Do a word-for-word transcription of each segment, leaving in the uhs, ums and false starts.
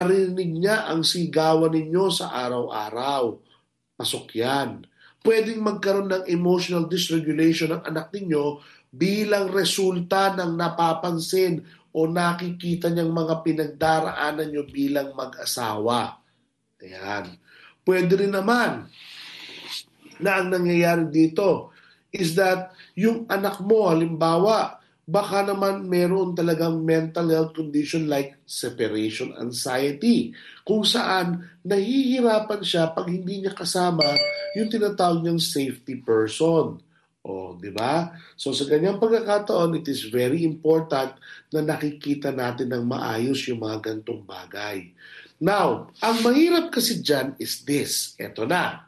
Narinig niya ang sigawan ninyo sa araw-araw. Pasok yan. Pwedeng magkaroon ng emotional dysregulation ng anak ninyo bilang resulta ng napapansin o nakikita niyang mga pinagdaraanan nyo bilang mag-asawa. Ayan. Pwede rin naman na ang nangyayari dito is that yung anak mo, halimbawa, baka naman meron talagang mental health condition like separation anxiety, kung saan nahihirapan siya pag hindi niya kasama yung tinatawag niyang safety person. O, di ba? So sa ganyang pagkakataon, it is very important na nakikita natin ng maayos yung mga gantong bagay. Now, ang mahirap kasi dyan is this. Eto na.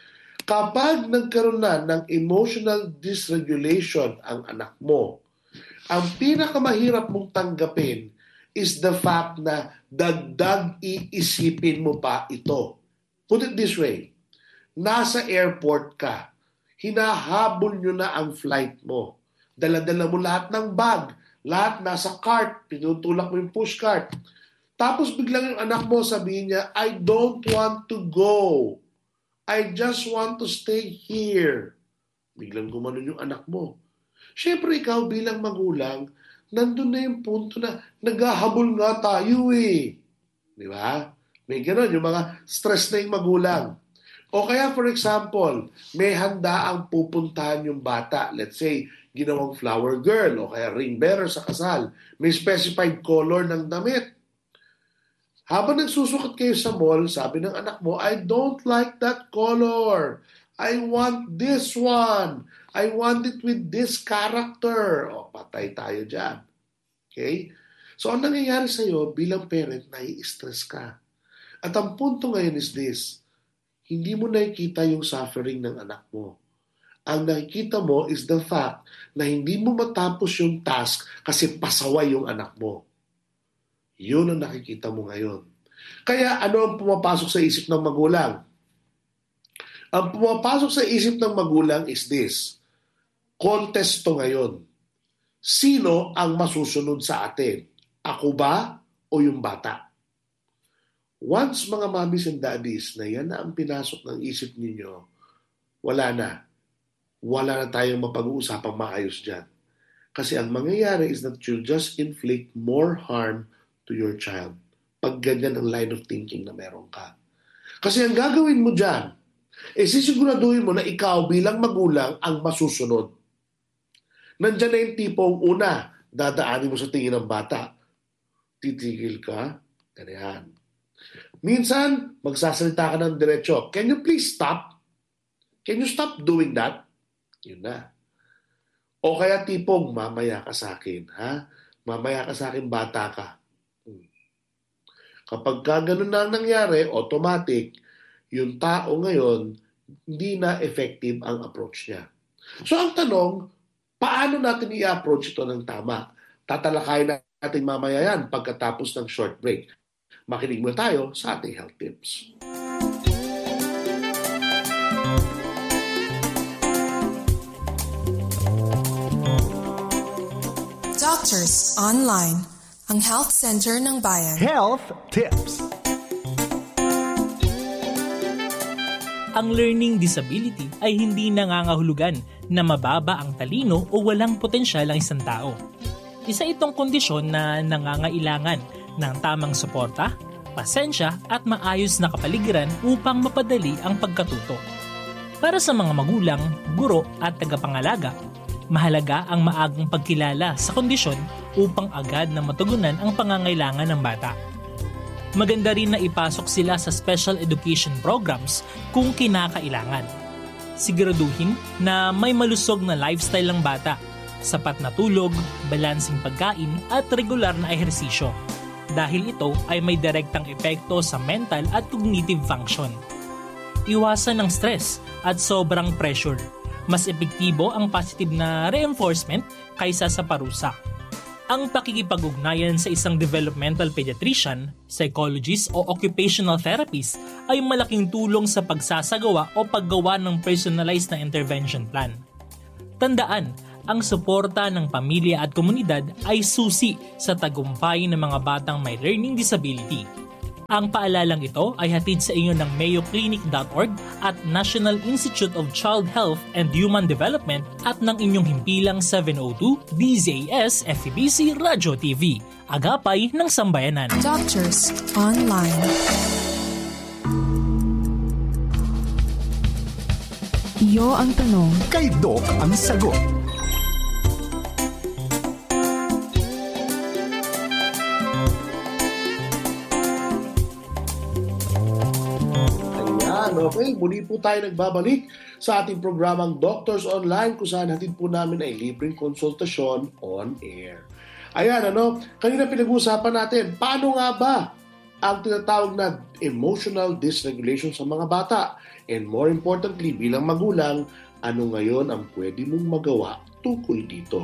Kapag nagkaroon na ng emotional dysregulation ang anak mo, ang pinakamahirap mong tanggapin is the fact na dagdag iisipin mo pa ito. Put it this way, nasa airport ka, hinahabol nyo na ang flight mo. Dala-dala mo lahat ng bag, lahat nasa cart, pinutulak mo yung push cart. Tapos biglang yung anak mo sabihin niya, I don't want to go. I just want to stay here. Biglang gumanon yung anak mo. Siyempre ikaw bilang magulang, nandun na yung punto na naghahabol nga tayo eh. Di ba? May gano'n, yung mga stress na yung magulang. O kaya for example, may handa ang pupuntahan yung bata. Let's say, ginawang flower girl o kaya ring bearer sa kasal. May specified color ng damit. Habang nagsusukat kayo sa mall, sabi ng anak mo, I don't like that color. I want this one. I want it with this character. O, patay tayo dyan. Okay? So, ang nangyayari sa'yo bilang parent, nai-stress ka. At ang punto ngayon is this, hindi mo nakikita yung suffering ng anak mo. Ang nakikita mo is the fact na hindi mo matapos yung task kasi pasaway yung anak mo. Yun ang nakikita mo ngayon. Kaya ano ang pumapasok sa isip ng magulang? Ang pumapasok sa isip ng magulang is this. Contest to ngayon. Sino ang masusunod sa atin? Ako ba o yung bata? Once mga mommies and daddies na yan na ang pinasok ng isip ninyo, wala na. Wala na tayong mapag-uusapang maayos dyan. Kasi ang mangyayari is that you'll just inflict more harm to your child pag ganyan ang line of thinking na meron ka. Kasi ang gagawin mo dyan, eh sisiguraduhin mo na ikaw bilang magulang ang masusunod. Nandyan na yung tipong una, dadaanin mo sa tingin ng bata. Titigil ka, ganyan. Minsan, magsasalita ka ng diretso. Can you please stop? Can you stop doing that? Yun na. O kaya tipong, mamaya ka sa akin, ha? Mamaya ka sa akin, bata ka. Hmm. Kapag ka ganun na ang nangyari, automatic, yung tao ngayon, hindi na effective ang approach niya. So ang tanong, paano natin i-approach ito ng tama? Tatalakayin natin mamaya yan pagkatapos ng short break. Makinig mo tayo sa ating health tips. Doctors Online, ang health center ng bayan. Health tips. Ang learning disability ay hindi nangangahulugan na mababa ang talino o walang potensyal ang isang tao. Isa itong kondisyon na nangangailangan ng tamang suporta, pasensya at maayos na kapaligiran upang mapadali ang pagkatuto. Para sa mga magulang, guro at tagapangalaga, mahalaga ang maagang pagkilala sa kondisyon upang agad na matugunan ang pangangailangan ng bata. Maganda rin na ipasok sila sa special education programs kung kinakailangan. Siguraduhin na may malusog na lifestyle ng bata, sapat na tulog, balansing pagkain at regular na ehersisyo. Dahil ito ay may direktang epekto sa mental at cognitive function. Iwasan ng stress at sobrang pressure. Mas epektibo ang positive na reinforcement kaysa sa parusa. Ang pakikipag-ugnayan sa isang developmental pediatrician, psychologist o occupational therapist ay malaking tulong sa pagsasagawa o paggawa ng personalized na intervention plan. Tandaan, ang suporta ng pamilya at komunidad ay susi sa tagumpay ng mga batang may learning disability. Ang paalalang ito ay hatid sa inyo ng mayo clinic dot org at National Institute of Child Health and Human Development at ng inyong himpilang seven oh two D Z A S F E B C Radio T V, agapay ng sambayanan. Doctors Online. Iyo ang tanong, Kay Doc ang sagot. Okay, muli po tayo nagbabalik sa ating programang Doctors Online kung saan hatid po namin ay libreng konsultasyon on air. Ayan, ano, kanina pinag-uusapan natin, paano nga ba ang tinatawag na emotional dysregulation sa mga bata? And more importantly, bilang magulang, ano ngayon ang pwede mong magawa tungkol dito?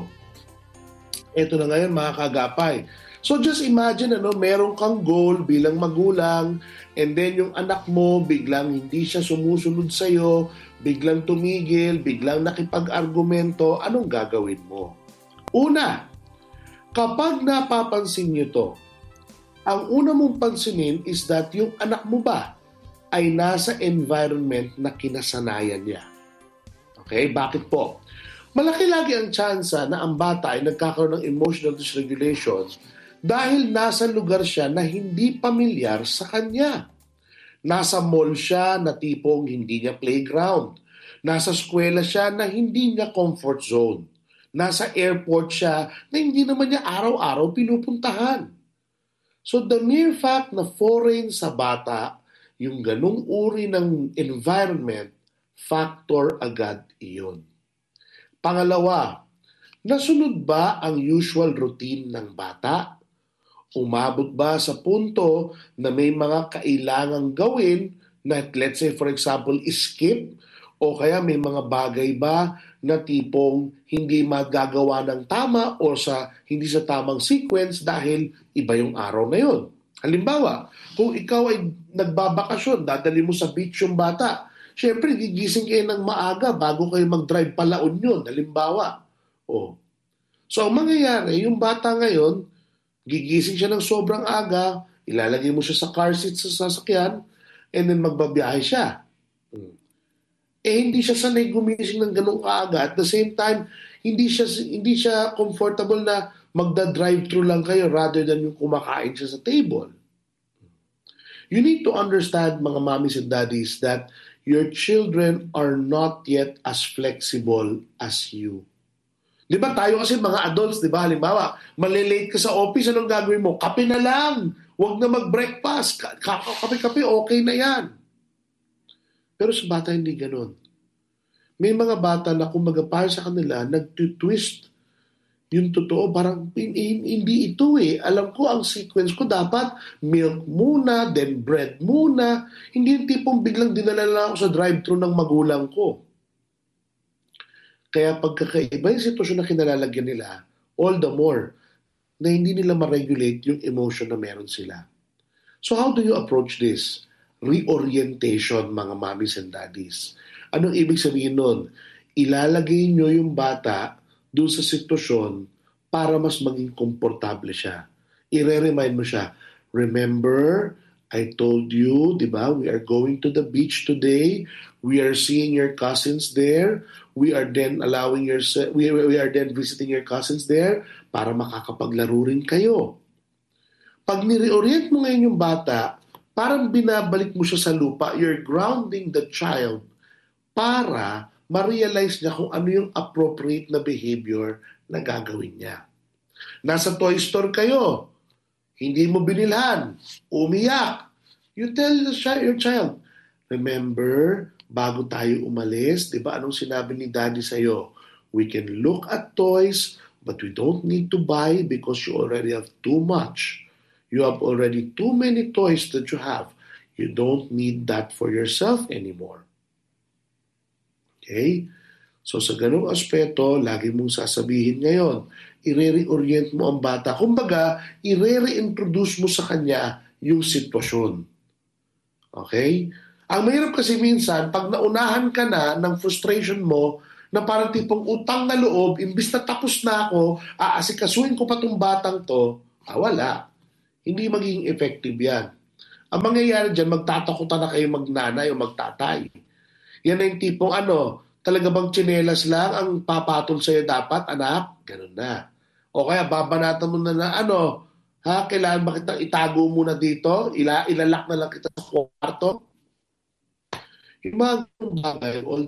Ito na ngayon mga kagapay. So just imagine, ano, meron kang goal bilang magulang, and then yung anak mo biglang hindi siya sumusunod sa'yo, biglang tumigil, biglang nakipag-argumento, anong gagawin mo? Una, kapag napapansin nyo to, ang una mong pansinin is that yung anak mo ba ay nasa environment na kinasanayan niya. Okay, bakit po? Malaki lagi ang tsansa na ang bata ay nagkakaroon ng emotional dysregulation dahil nasa lugar siya na hindi pamilyar sa kanya. Nasa mall siya na tipong hindi niya playground. Nasa eskwela siya na hindi niya comfort zone. Nasa airport siya na hindi naman niya araw-araw pinupuntahan. So the mere fact na foreign sa bata, yung ganung uri ng environment, factor agad iyon. Pangalawa, nasunod ba ang usual routine ng bata? Umabot ba sa punto na may mga kailangang gawin na, let's say for example, skip, o kaya may mga bagay ba na tipong hindi magagawa ng tama o sa hindi sa tamang sequence dahil iba yung araw na yun? Halimbawa, kung ikaw ay nagbabakasyon, dadali mo sa beach yung bata, syempre gigising kayo ng maaga bago kayo mag-drive pa La Union, halimbawa. Oh. So ang mangyayari, yung bata ngayon, gigising siya ng sobrang aga, ilalagay mo siya sa car seat sa sasakyan, and then magbabiyahe siya. Eh hindi siya sanay gumising ng ganung kaaga. At the same time, hindi siya hindi siya comfortable na magda-drive-thru lang kayo rather than yung kumakain siya sa table. You need to understand, mga mommies and daddies, that your children are not yet as flexible as you. Di ba tayo kasi mga adults, di ba? Halimbawa, malilate ka sa office, anong gagawin mo? Kape na lang. Huwag na mag-breakfast. Kape-kape, okay na yan. Pero sa bata, hindi ganun. May mga bata na kumbaga para sa kanila, nag-twist yung totoo. Parang hindi ito eh. Alam ko ang sequence ko dapat milk muna, then bread muna. Hindi yung tipong biglang dinala lang ako sa drive-thru ng magulang ko. Kaya pagkakaiba yung sitwasyon na kinalalagyan nila, all the more na hindi nila ma-regulate yung emotion na meron sila. So how do you approach this? Reorientation, mga mommies and daddies. Anong ibig sabihin nun? Ilalagay nyo yung bata doon sa sitwasyon para mas maging komportable siya. I-remind mo siya, remember, I told you, di ba, we are going to the beach today. We are seeing your cousins there. We are then allowing your we, we are then visiting your cousins there para makakapaglaro rin kayo. Pag ni-reorient mo ngayon yung bata, parang binabalik mo siya sa lupa. You're grounding the child para ma-realize niya kung ano yung appropriate na behavior na gagawin niya. Nasa toy store kayo, hindi mo binilhan, umiyak. You tell your child, remember, bago tayo umalis, di ba, anong sinabi ni daddy sa'yo? We can look at toys, but we don't need to buy because you already have too much. You have already too many toys that you have. You don't need that for yourself anymore. Okay? So sa ganung aspeto, lagi mong sasabihin ngayon, i-re-reorient mo ang bata. Kumbaga, i-re-reintroduce mo sa kanya yung sitwasyon. Okay? Ang mahirap kasi minsan, pag naunahan ka na ng frustration mo, na parang tipong utang na loob, imbis na tapos na ako, aasikasuhin ko pa tong batang to, ah, wala. Hindi magiging effective yan. Ang mangyayari dyan, magtatakutan na kayo magnanay o magtatay. Yan na yung tipong ano, talaga bang tsinelas lang ang papatol sa'yo dapat, anak? Ganun na. O kaya babanatan mo na na ano, ha, kailangan ba kitang itago muna dito? Ila, ilalak na lang kita sa kwarto? Yung mga bagay, all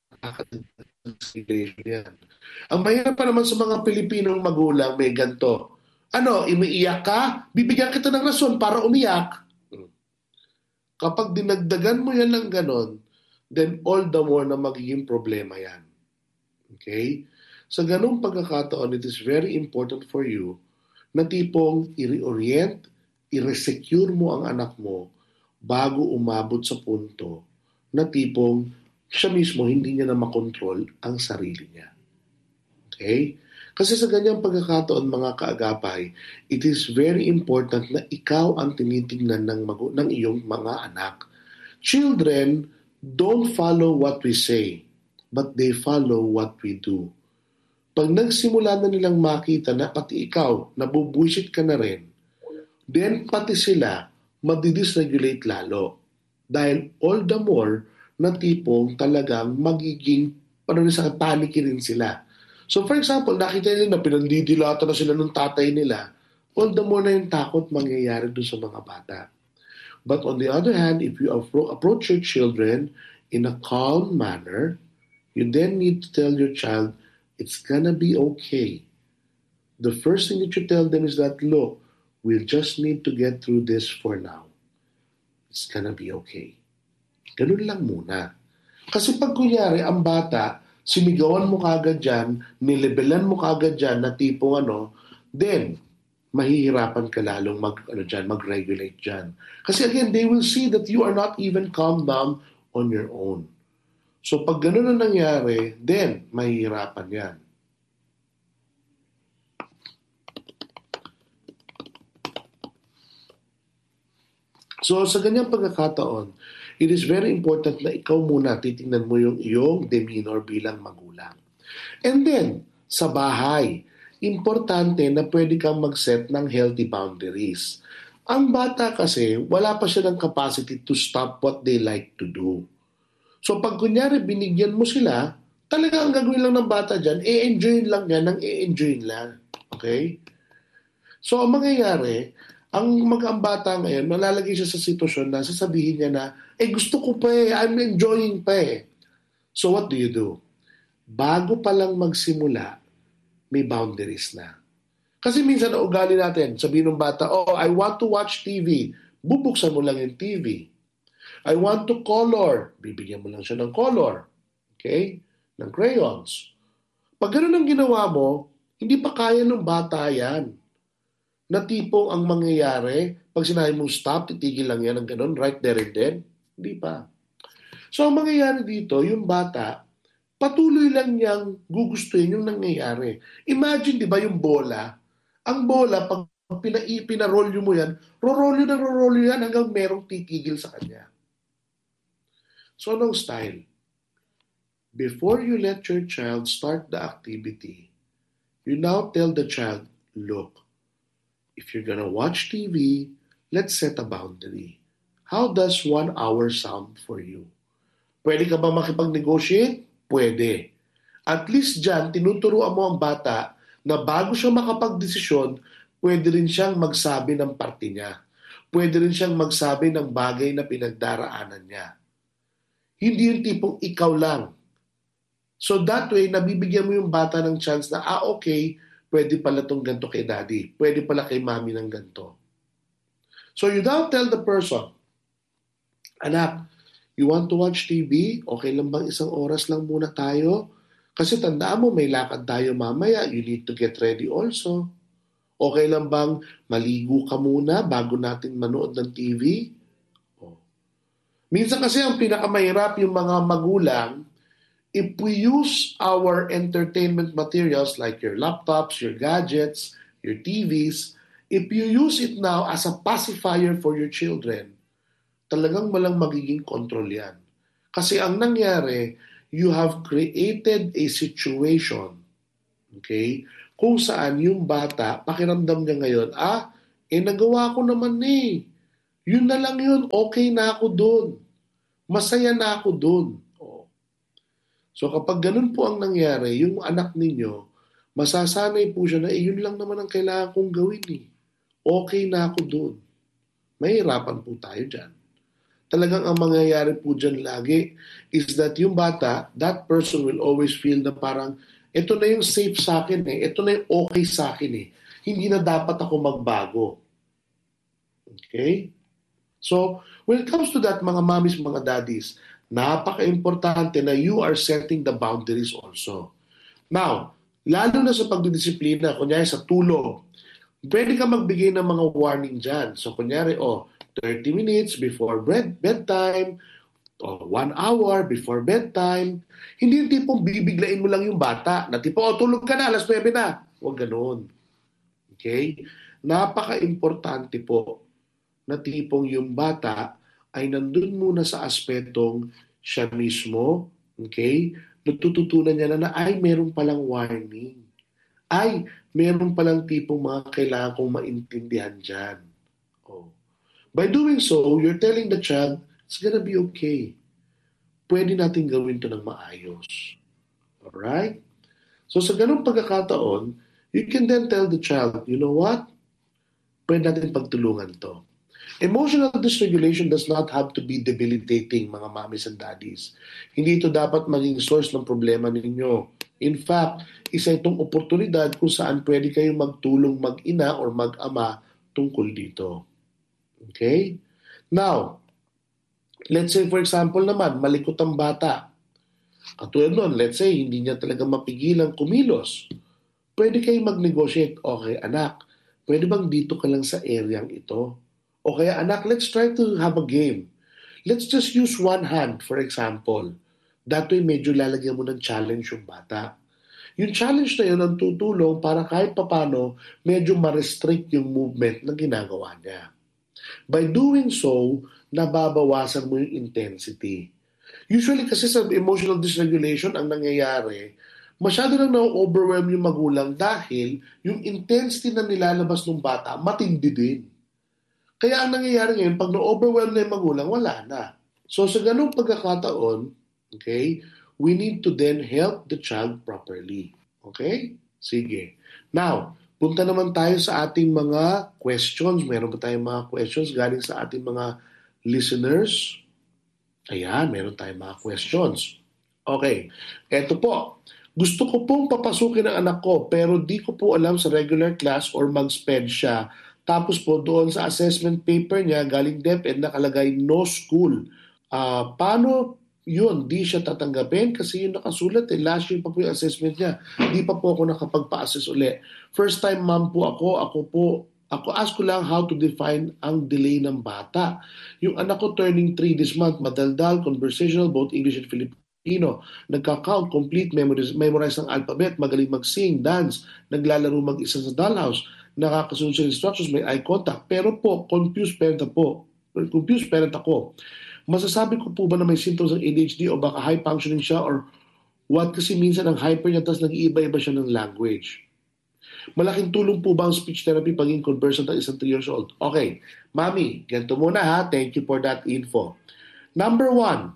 yan. Ang mahirap pa naman sa mga Pilipinong magulang, may ganito. Ano, umiiyak ka? Bibigyan kita ng rason para umiyak. Kapag dinagdagan mo yan ng ganon, then all the more na magiging problema yan. Okay? Sa ganong pagkakataon, it is very important for you na tipong i-reorient, i-resecure mo ang anak mo bago umabot sa punto na tipong siya mismo hindi niya na makontrol ang sarili niya. Okay? Kasi sa ganyang pagkakataon, mga kaagapay, it is very important na ikaw ang tinitingnan ng, magu- ng iyong mga anak. Children don't follow what we say, but they follow what we do. Pag nagsimula na nilang makita na pati ikaw, nabubwisit ka na rin, then pati sila, madidisregulate lalo. Dahil all the more na tipong talagang magiging, paano sa panikin rin sila. So for example, nakita nila na pinandidilata na sila ng tatay nila, all the more na yung takot mangyayari doon sa mga bata. But on the other hand, if you appro- approach your children in a calm manner, you then need to tell your child, it's gonna be okay. The first thing that you tell them is that, look, we'll just need to get through this for now. It's gonna be okay. Ganun lang muna. Kasi pag kunyari, ang bata, sinigawan mo kagad dyan, nilebelan mo kagad dyan na tipong ano, then, mahihirapan ka lalong mag, ano dyan, mag-regulate dyan. Kasi again, they will see that you are not even calm down on your own. So pag ganun na nangyari, then, mahihirapan yan. So sa ganyang pagkakataon, it is very important na ikaw muna titingnan mo yung iyong demeanor bilang magulang. And then, sa bahay, importante na pwede kang mag-set ng healthy boundaries. Ang bata kasi, wala pa siya ng capacity to stop what they like to do. So pag kunyari binigyan mo sila, talaga ang gagawin lang ng bata dyan, e-enjoyin lang yan, ang e-enjoyin lang. Okay? So ang mangyayari, ang mag-ang bata ngayon, malalagay siya sa sitwasyon na sasabihin niya na, eh gusto ko pa eh, I'm enjoying pa eh. So what do you do? Bago pa lang magsimula, may boundaries na. Kasi minsan na ugali natin, sabihin ng bata, oh, I want to watch T V. Bubuksan mo lang yung T V. I want to color. Bibigyan mo lang siya ng color. Okay? Ng crayons. Pag gano'n ang ginawa mo, hindi pa kaya ng bata yan. Na tipong ang mangyayari, pag sinabi mong stop, titigil lang yan ng gano'n, right there and then. Hindi pa. So ang mangyayari dito, yung bata, patuloy lang niyang gugustuhin yung nangyayari. Imagine, di ba, yung bola, ang bola, pag pina, pinarolyo mo yan, rorolyo na rorolyo yan hanggang merong titigil sa kanya. So anong style? Before you let your child start the activity, you now tell the child, look, if you're gonna watch T V, let's set a boundary. How does one hour sound for you? Pwede ka ba makipag-negotiate? Pwede. At least dyan, tinuturuan mo ang bata na bago siya makapag-desisyon, pwede rin siyang magsabi ng parte niya. Pwede rin siyang magsabi ng bagay na pinagdaraanan niya. Hindi yung tipong ikaw lang. So that way, nabibigyan mo yung bata ng chance na, ah okay, pwede pala itong ganito kay daddy. Pwede pala kay mami ng ganito. So you now tell the person, anak, you want to watch T V? Okay lang bang isang oras lang muna tayo? Kasi tandaan mo, may lakad tayo mamaya. You need to get ready also. Okay lang bang maligo ka muna bago natin manood ng T V? Oh. Minsan kasi ang pinakamahirap yung mga magulang, if we use our entertainment materials like your laptops, your gadgets, your T Vs, if you use it now as a pacifier for your children, talagang walang magiging control yan. Kasi ang nangyari, you have created a situation, okay, kung saan yung bata, pakiramdam niya ngayon, ah, eh nagawa ko naman eh. Yun na lang yun, okay na ako doon. Masaya na ako doon. Oh. So kapag ganun po ang nangyari, yung anak ninyo, masasanay po siya na, eh, yun lang naman ang kailangan kong gawin eh. Okay na ako doon. Mahirapan po tayo dyan. Talagang ang mangyayari po dyan lagi is that yung bata, that person will always feel na parang, ito na yung safe sa akin eh, ito na yung okay sa akin eh. Hindi na dapat ako magbago. Okay? So, when it comes to that, mga mommies, mga daddies, napaka-importante na you are setting the boundaries also. Now, lalo na sa pagdidisiplina, kunyari sa tulog, pwede ka magbigay ng mga warning dyan. So, kunyari, oh, thirty minutes before bed bedtime, o one hour before bedtime. Hindi yung tipong bibiglain mo lang yung bata, na tipo, oh, tulog ka na, alas nuwebe na. Huwag ganun. Okay? Napaka-importante po na tipong yung bata ay nandun muna sa aspetong siya mismo, okay, natututunan niya na na, ay, meron palang warning. Ay, meron palang tipong mga kailangan kong maintindihan dyan. Oh. By doing so, you're telling the child, it's gonna be okay. Pwede natin gawin to ng maayos. Alright? So sa ganung pagkakataon, you can then tell the child, you know what? Pwede natin pagtulungan to. Emotional dysregulation does not have to be debilitating, mga mommies and daddies. Hindi ito dapat maging source ng problema ninyo. In fact, isa itong oportunidad kung saan pwede kayong magtulong mag-ina or mag-ama tungkol dito. Okay? Now, let's say for example naman, malikot ang bata. Katulad nun, let's say, hindi niya talaga mapigilang kumilos. Pwede kayong mag-negotiate, okay anak, pwede bang dito ka lang sa areang ito? O kaya, anak, let's try to have a game. Let's just use one hand, for example. That way, medyo lalagyan mo ng challenge yung bata. Yung challenge na yun ang tutulong para kahit papano, medyo ma-restrict yung movement na ginagawa niya. By doing so, nababawasan mo yung intensity. Usually kasi sa emotional dysregulation, ang nangyayari, masyado nang na-overwhelm yung magulang dahil yung intensity na nilalabas ng bata, matindi din. Kaya ang nangyayari ngayon, pag na-overwhelm na yung magulang, wala na. So sa ganung pagkakataon, okay, we need to then help the child properly. Okay? Sige. Now, punta naman tayo sa ating mga questions. Meron pa tayong mga questions galing sa ating mga listeners. Ayan, meron tayong mga questions. Okay, eto po. Gusto ko pong papasukin ang anak ko pero di ko po alam sa regular class or mag-sped siya. Tapos po doon sa assessment paper niya galing DepEd nakalagay no school. Uh, paano yun? Di siya tatanggapin kasi yung nakasulat eh. Last year pa po yung assessment niya. Di pa po ako nakapagpa-assess uli. First time mom po ako, ako po, ako ask ko lang how to define ang delay ng bata. Yung anak ko turning three this month, madaldal, conversational, both English and Filipino. Nagka-count, complete, memorize, memorize ng alphabet, magaling mag-sing, dance, naglalaro mag-isa sa dollhouse, nakakasunod sa instructions, may eye contact. Pero po, confused parent po. Confused parent ako. Masasabi ko po ba na may symptoms ng A D H D o baka high functioning siya or what kasi minsan ang hyper niya tapos nag-iiba-iba siya ng language. Malaking tulong po ba ang speech therapy paging conversant ng isang three years old? Okay, Mami, ganito muna ha. Thank you for that info. Number one,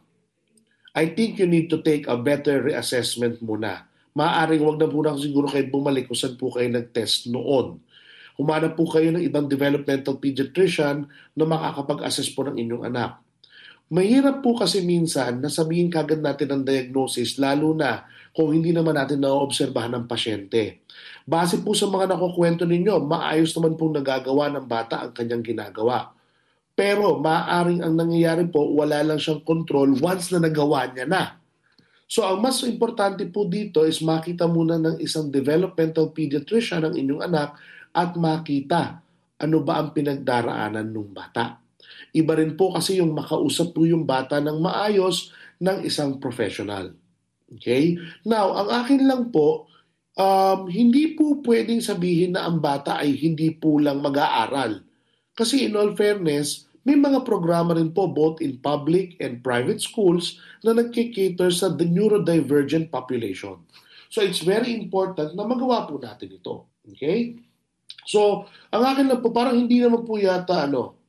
I think you need to take a better reassessment muna. Maaaring wag na po na siguro kayo bumalik kung saan po kayo nag-test noon. Humanap po kayo ng ibang developmental pediatrician na makakapag-assess po ng inyong anak. Mahirap po kasi minsan na sabihin kagad natin ang diagnosis lalo na kung hindi naman natin naoobserbahan ng pasyente. Base po sa mga nakukwento ninyo, maayos naman pong nagagawa ng bata ang kanyang ginagawa. Pero maaaring ang nangyayari po, wala lang siyang control once na nagawa niya na. So ang mas importante po dito is makita muna ng isang developmental pediatrician ng inyong anak at makita ano ba ang pinagdaraanan ng bata. Iba rin po kasi yung makausap po yung bata ng maayos ng isang professional. Okay? Now, ang akin lang po, um, hindi po pwedeng sabihin na ang bata ay hindi po lang mag-aaral. Kasi in all fairness, may mga programa rin po both in public and private schools na nagkikater sa the neurodivergent population. So it's very important na magawa po natin ito. Okay? So, ang akin lang po, parang hindi naman po yata ano,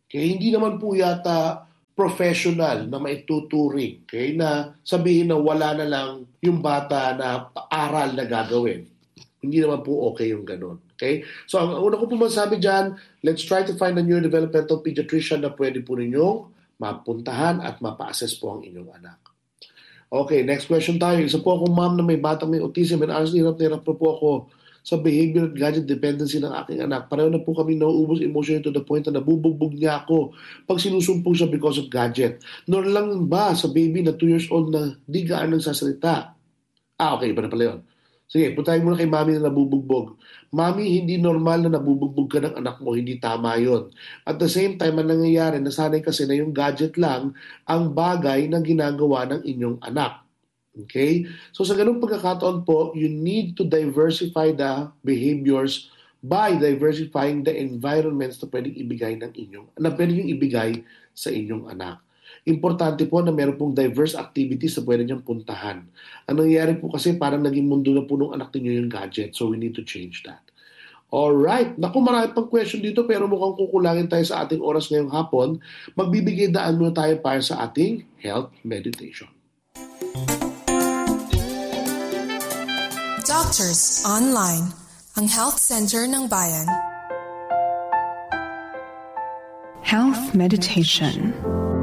Okay? Hindi naman po yata professional na maituturing, okay, na sabihin na wala na lang yung bata na aral na gagawin. Hindi naman po okay yung ganun. Okay? So, ang una ko po masabi dyan, let's try to find a neurodevelopmental pediatrician na pwede po ninyong mapuntahan at mapa-assess po ang inyong anak. Okay, next question tayo. Isa po akong mom na may batang may autism and honestly, hirap na hirap po ako sa behavior at gadget dependency ng aking anak. Pareho na po kami nauubos emotionally to the point na nabubugbog niya ako pag sinusumpong siya because of gadget. Nor lang ba sa baby na two years old na di gaan nagsasalita? Ah, okay, iba na pala yun. Sige, puntahin muna kay mami na nabubugbog. Mami, hindi normal na nabubugbog ka ng anak mo, hindi tama yon. At the same time, ang nangyayari, nasanay kasi na yung gadget lang ang bagay na ginagawa ng inyong anak. Okay? So sa ganung pagkakataon po, you need to diversify the behaviors by diversifying the environments na pwedeng ibigay ng inyong, na pwedeng ibigay sa inyong anak. Importante po na meron pong diverse activities na pwede niyang puntahan. Ang nangyayari po kasi parang naging mundo na po ng anak niyo yung gadget, so we need to change that. Alright, naku, marami pang question dito pero mukhang kukulangin tayo sa ating oras ngayong hapon. Magbibigay daan muna tayo para sa ating health meditation. Doctors Online, ang Health Center ng Bayan. Health Meditation.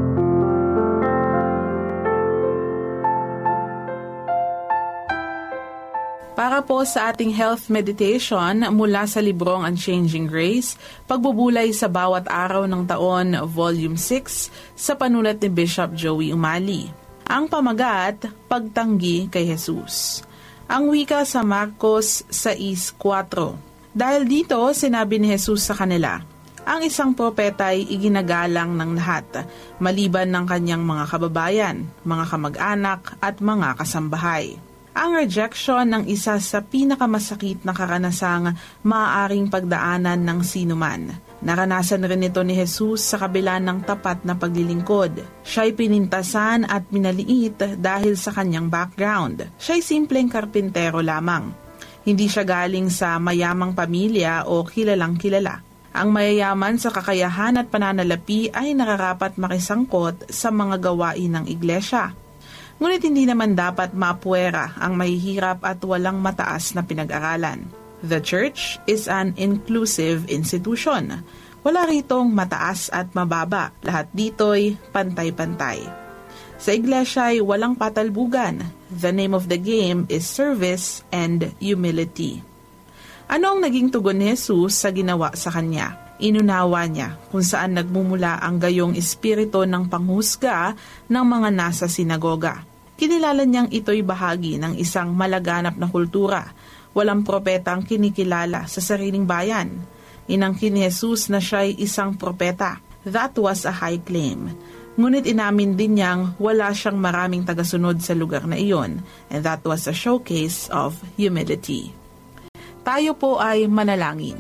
Para po sa ating health meditation mula sa librong Unchanging Grace, Pagbubulay sa Bawat Araw ng Taon, Volume six, sa panulat ni Bishop Joey Umali. Ang pamagat, Pagtanggi kay Jesus. Ang wika sa Marcos six four. Dahil dito, sinabi ni Jesus sa kanila, ang isang propeta ay iginagalang ng lahat, maliban ng kanyang mga kababayan, mga kamag-anak at mga kasambahay. Ang rejection ng isa sa pinakamasakit na karanasang maaaring pagdaanan ng sinuman. Naranasan rin ito ni Jesus sa kabila ng tapat na paglilingkod. Siya'y pinintasan at minaliit dahil sa kanyang background. Siya'y simpleng karpintero lamang. Hindi siya galing sa mayamang pamilya o kilalang kilala. Ang mayayaman sa kakayahan at pananalapi ay nararapat makisangkot sa mga gawain ng iglesia. Ngunit hindi naman dapat mapuwera ang mahihirap at walang mataas na pinag-aralan. The church is an inclusive institution. Wala ritong mataas at mababa. Lahat dito'y pantay-pantay. Sa iglesia ay walang patalbugan. The name of the game is service and humility. Ano ang naging tugon ni Jesus sa ginawa sa kanya? Inunawa niya kung saan nagmumula ang gayong espiritu ng panghusga ng mga nasa sinagoga. Kinilala niyang ito'y bahagi ng isang malaganap na kultura. Walang propeta ang kinikilala sa sariling bayan. Inangkin ni Jesus na siya'y isang propeta. That was a high claim. Ngunit inamin din niyang wala siyang maraming tagasunod sa lugar na iyon, and that was a showcase of humility. Tayo po ay manalangin.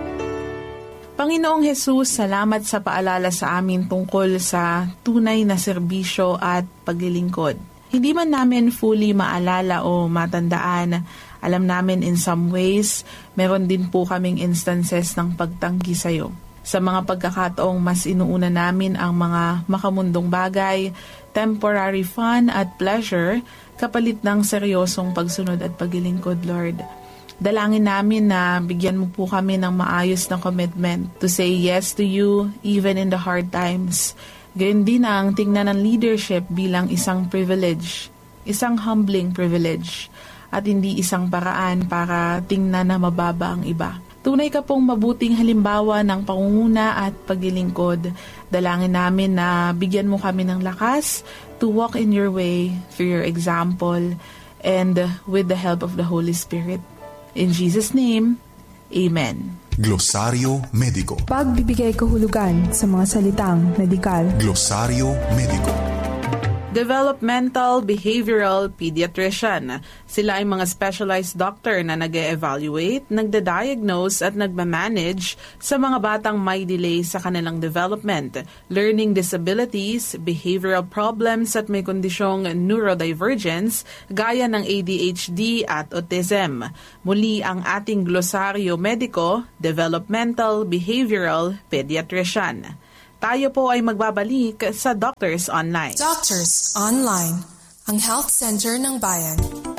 Panginoong Jesus, salamat sa paalala sa amin tungkol sa tunay na serbisyo at paglilingkod. Hindi man namin fully maalala o matandaan, alam namin in some ways, meron din po kaming instances ng pagtanggi sa iyo. Sa mga pagkakataong mas inuuna namin ang mga makamundong bagay, temporary fun at pleasure, kapalit ng seryosong pagsunod at paglilingkod, Lord. Dalangin namin na bigyan mo po kami ng maayos na commitment to say yes to you even in the hard times. Gayun din ang tingnan ng leadership bilang isang privilege, isang humbling privilege, at hindi isang paraan para tingnan na mababa ang iba. Tunay ka pong mabuting halimbawa ng pangunguna at paglilingkod. Dalangin namin na bigyan mo kami ng lakas to walk in your way through your example and with the help of the Holy Spirit. In Jesus' name, Amen. Glosaryo Mediko. Pagbibigay kahulugan sa mga salitang medikal. Glosaryo Mediko. Developmental Behavioral Pediatrician. Sila ay mga specialized doctor na nag-e-evaluate, nagda-diagnose at nagmamanage sa mga batang may delay sa kanilang development, learning disabilities, behavioral problems at may kondisyong neurodivergence gaya ng A D H D at autism. Muli ang ating glosaryo mediko, Developmental Behavioral Pediatrician. Tayo po ay magbabalik sa Doctors Online. Doctors Online, ang health center ng bayan.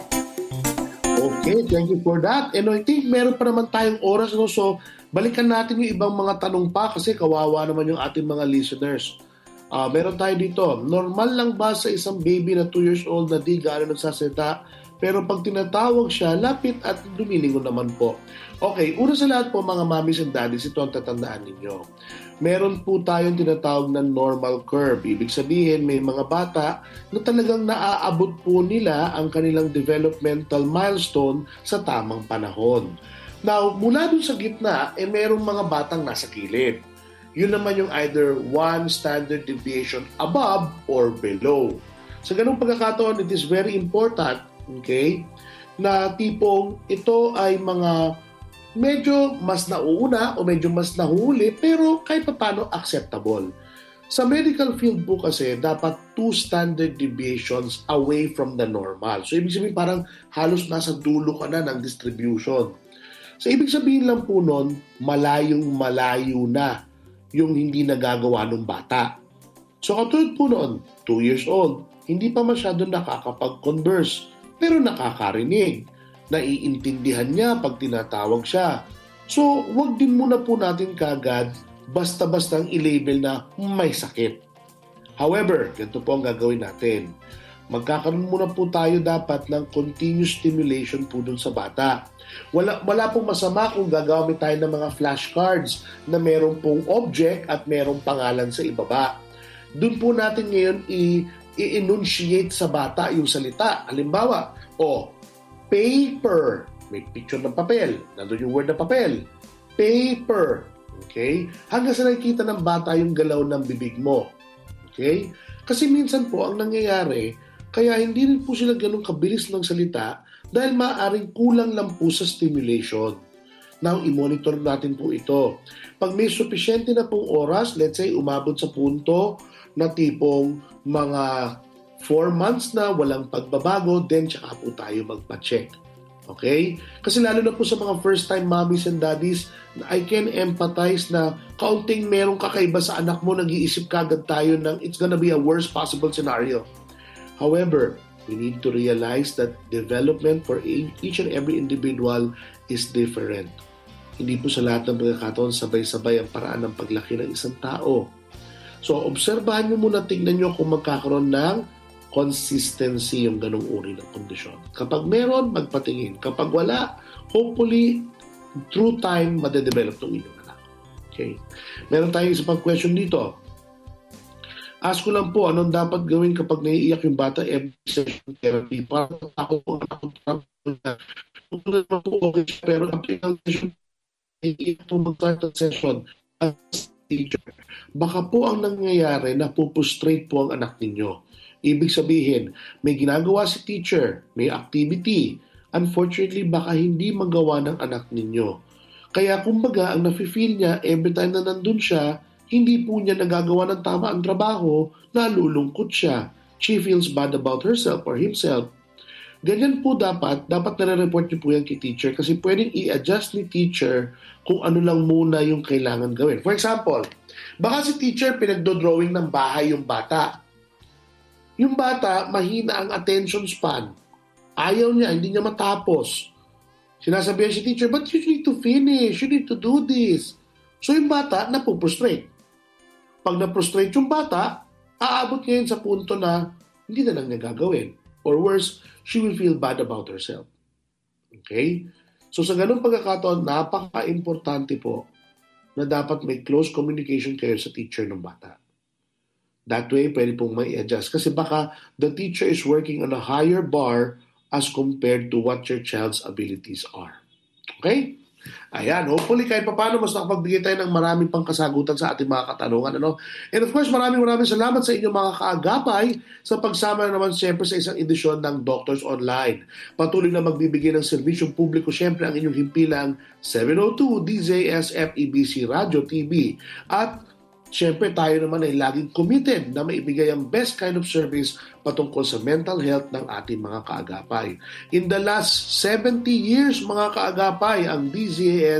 Okay, thank you for that. And I think meron pa naman tayong oras, no? So balikan natin yung ibang mga tanong pa kasi kawawa naman yung ating mga listeners. Uh, meron tayo dito, normal lang ba sa isang baby na two years old na di gaano nagsasalita, pero pag tinatawag siya, lapit at dumilingon naman po? Okay, una sa lahat po mga mommies and daddies, ito ang tatandaan ninyo. Meron po tayong tinatawag na normal curve. Ibig sabihin, may mga bata na talagang naaabot po nila ang kanilang developmental milestone sa tamang panahon. Now, mula dun sa gitna, eh merong mga batang nasa kilid. Yun naman yung either one standard deviation above or below. Sa ganung pagkakataon, it is very important, okay, na tipong ito ay mga medyo mas nauuna o medyo mas nahuli pero kahit paano acceptable. Sa medical field po kasi dapat two standard deviations away from the normal. So ibig sabihin parang halos nasa dulo ka na ng distribution. So ibig sabihin lang po nun, malayong malayo na yung hindi nagagawa ng bata. So katulad po noon, two years old, hindi pa masyado nakakapag-converse pero nakakarinig. Naiintindihan niya pag tinatawag siya. So, wag din muna po natin kagad basta-bastang i-label na may sakit. However, ganito po ang gagawin natin. Magkakaroon muna po tayo dapat ng continuous stimulation po dun sa bata. Wala, wala pong masama kung gagamit tayo ng mga flashcards na meron pong object at merong pangalan sa ibaba. Doon po natin ngayon i- i-enunciate sa bata yung salita. Halimbawa, o, paper. May picture ng papel. Nandun yung word na papel. Paper. Okay? Hanggang sa nakikita ng bata yung galaw ng bibig mo. Okay? Kasi minsan po, ang nangyayari, kaya hindi rin po sila ganun kabilis ng salita dahil maaaring kulang lang po sa stimulation. Now, i-monitor natin po ito. Pag may sufficiente na pong oras, let's say, umabot sa punto na tipong mga four months na walang pagbabago, then tsaka po tayo magpa-check. Okay? Kasi lalo na po sa mga first-time mommies and daddies, I can empathize na kaunting merong kakaiba sa anak mo, nag-iisip kagad tayo ng it's gonna be a worst possible scenario. However, we need to realize that development for each and every individual is different. Hindi po sa lahat ng pagkakataon sabay-sabay ang paraan ng paglaki ng isang tao. So, obserbahan nyo muna, tingnan nyo kung magkakaroon ng consistency yung ganong uri ng kondisyon. Kapag meron, magpatingin. Kapag wala, hopefully, through time, madedevelop ng inyong anak. Okay? Meron tayong isa pang question dito. Ask ko lang po, anong dapat gawin kapag naiiyak yung bata every session therapy? Parang ako po, ako po, okay, pero after ng session, naiiyak po mag-start ng session as teacher. Baka po ang nangyayari na pupustrate po ang anak ninyo. Ibig sabihin, may ginagawa si teacher, may activity. Unfortunately, baka hindi magawa ng anak ninyo. Kaya kumbaga, ang nafe-feel niya, every time na nandun siya, hindi po niya nagagawa ng tama ang trabaho, nalulungkot siya. She feels bad about herself or himself. Ganyan po dapat, dapat nare-report niyo po yan kay teacher kasi pwedeng i-adjust ni teacher kung ano lang muna yung kailangan gawin. For example, baka si teacher pinagdo-drawing ng bahay yung bata. Yung bata, mahina ang attention span. Ayaw niya, hindi niya matapos. Sinasabihan si teacher, but you need to finish, you need to do this. So yung bata, napuprostrate. Pag naprostrate yung bata, aabot ngayon sa punto na hindi na lang niya gagawin. Or worse, she will feel bad about herself. Okay? So sa ganung pagkakataon, napaka-importante po na dapat may close communication kayo sa teacher ng bata. That way, pwede pong may adjust. Kasi baka the teacher is working on a higher bar as compared to what your child's abilities are. Okay? Ayan, hopefully kahit paano mas nakapagbigay tayo ng maraming pang kasagutan sa ating mga katanungan. Ano? And of course, maraming maraming salamat sa inyong mga kaagapay sa pagsama naman siyempre sa isang edisyon ng Doctors Online. Patuloy na magbibigay ng serbisyong publiko siyempre ang inyong himpilang seven oh two D Z S F E B C Radio T V. At siyempre tayo naman ay laging committed na maibigay ang best kind of service patungkol sa mental health ng ating mga kaagapay. In the last seventy years mga kaagapay, ang D Z A S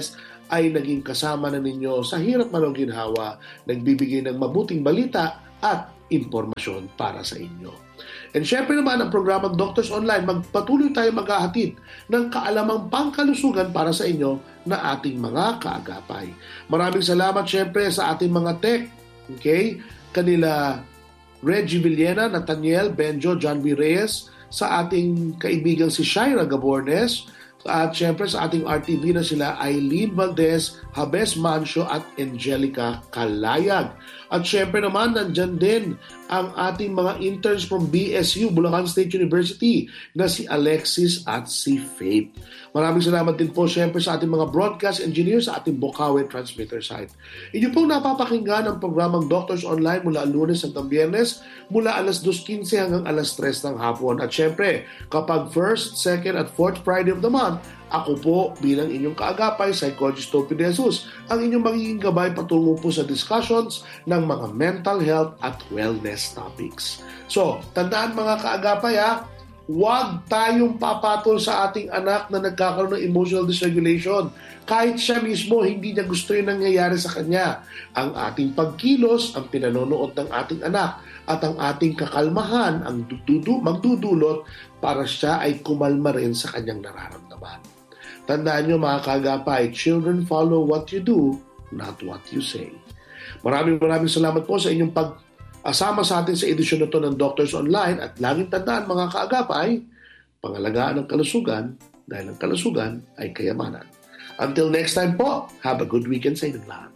ay naging kasama na ninyo sa hirap man o ginhawa, nagbibigay ng mabuting balita at impormasyon para sa inyo. And syempre naman, ang programang Doctors Online, magpatuloy tayo maghahatid ng kaalamang pangkalusugan para sa inyo na ating mga kaagapay. Maraming salamat syempre sa ating mga tech, okay? Kanila Reggie Villena, Nathaniel, Benjo, John B. Reyes, sa ating kaibigang si Shaira Gabornes, at syempre sa ating R T V na sila Eileen Valdez, Habes Mancio at Angelica Kalayag. At syempre naman nandyan din ang ating mga interns from B S U, Bulacan State University, na si Alexis at si Faith. Maraming salamat din po syempre sa ating mga broadcast engineers sa ating Bocaue transmitter site. Inyo pong napapakinggan ang programang Doctors Online mula Lunes hanggang Biyernes, mula alas dos quince hanggang alas tres ng hapon. At syempre, kapag first, second at fourth Friday of the month, ako po bilang inyong kaagapay, Psychologist Topi De Jesus, ang inyong magiging gabay patungo po sa discussions ng mga mental health at wellness topics. So, tandaan mga kaagapay ha, huwag tayong papatol sa ating anak na nagkakaroon ng emotional dysregulation. Kahit siya mismo, hindi niya gusto yung nangyayari sa kanya. Ang ating pagkilos, ang pinanonood ng ating anak, at ang ating kakalmahan, ang dududu, magdudulot para siya ay kumalma rin sa kanyang nararamdaman. Tandaan nyo mga kaagapay, children follow what you do, not what you say. Maraming maraming salamat po sa inyong pag-asama sa atin sa edisyon na ito ng Doctors Online, at laging tandaan mga kaagapay, pangalagaan ang kalusugan dahil ang kalusugan ay kayamanan. Until next time po, have a good weekend sa inyong lahat.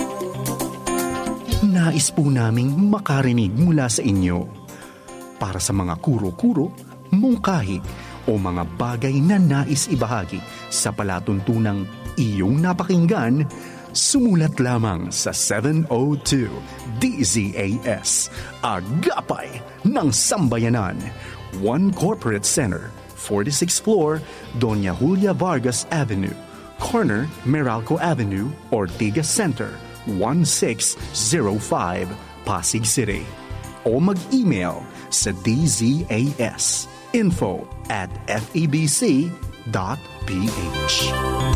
Nais po naming makarinig mula sa inyo. Para sa mga kuro-kuro, mungkahi, o mga bagay na nais ibahagi sa palatuntunang iyong napakinggan, sumulat lamang sa seven oh two D Z A S, Agapay ng Sambayanan, One Corporate Center, forty-sixth floor, Doña Julia Vargas Avenue, corner Meralco Avenue, Ortigas Center, one six zero five, Pasig City. O mag-email sa d z a s info at f e b c dot p h.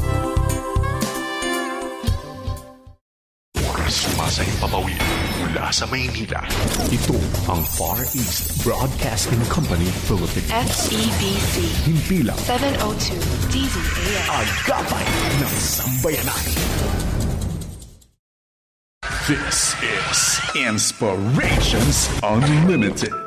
Sumasayang papawid mula sa Maynila. Ito ang Far East Broadcasting Company Philippines. F E B C Himpilang seven oh two D Z A S. Agapay ng Sambayanan. This is Inspirations Unlimited.